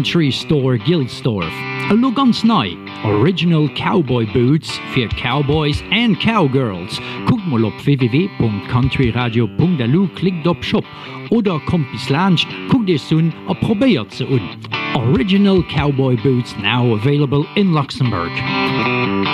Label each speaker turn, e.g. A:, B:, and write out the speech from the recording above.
A: Country Store Gilsdorf. A lo ganz nei, Original Cowboy Boots fir Cowboys and Cowgirls. Guckt mal op www.countryradio.lu, klickt op Shop oder kommt bis Lunch, guckt dir sun a probiert ze un. Original Cowboy Boots now available in Luxembourg.